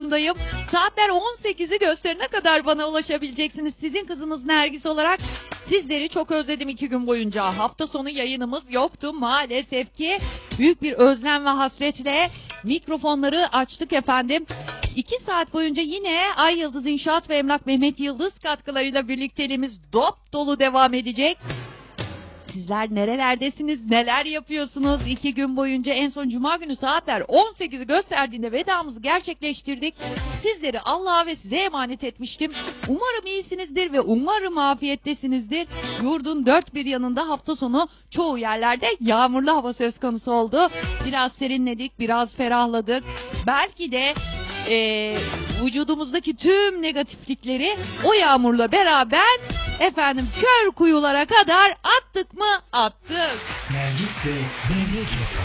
başındayım. Saatler 18'i gösterene kadar bana ulaşabileceksiniz. Sizin kızınız Nergis olarak sizleri çok özledim 2 gün boyunca. Hafta sonu yayınımız yoktu maalesef ki. Büyük bir özlem ve hasretle mikrofonları açtık efendim. 2 saat boyunca yine Ay Yıldız İnşaat ve Emlak Mehmet Yıldız katkılarıyla birlikteliğimiz dop dolu devam edecek. Sizler nerelerdesiniz, neler yapıyorsunuz? 2 gün boyunca en son Cuma günü saatler 18'i gösterdiğinde vedamızı gerçekleştirdik. Sizleri Allah'a ve size emanet etmiştim. Umarım iyisinizdir ve umarım afiyettesinizdir. Yurdun dört bir yanında hafta sonu çoğu yerlerde yağmurlu hava söz konusu oldu. Biraz serinledik, biraz ferahladık. Belki de vücudumuzdaki tüm negatiflikleri o yağmurla beraber efendim kör kuyulara kadar attık mı? Attık. Nergis'le Mehmet Hasan.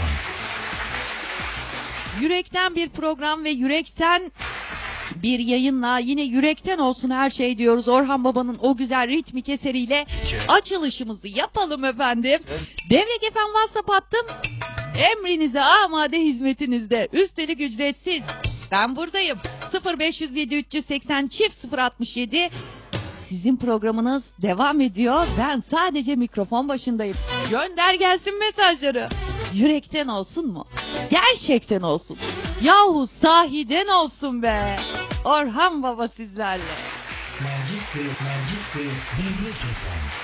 Yürekten bir program ve yürekten bir yayınla yine yürekten olsun her şey diyoruz. Orhan Baba'nın o güzel ritmik eseriyle açılışımızı yapalım efendim. Devrek efendim WhatsApp attım. Emrinize amade, hizmetinizde. Üstelik ücretsiz. Ben buradayım. 0507 380 067. Sizin programınız devam ediyor. Ben sadece mikrofon başındayım. Gönder gelsin mesajları. Yürekten olsun mu? Gerçekten olsun. Yahu sahiden olsun be. Orhan Baba sizlerle. Nergis'le Mehmet Hasan.